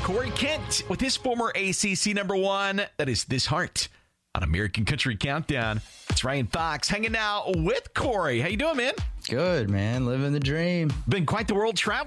Corey Kent with his former ACC number one. That is This Heart on American Country Countdown. It's Ryan Fox hanging out with Corey. How you doing, man? Good, man. Living the dream. Been quite the world traveler.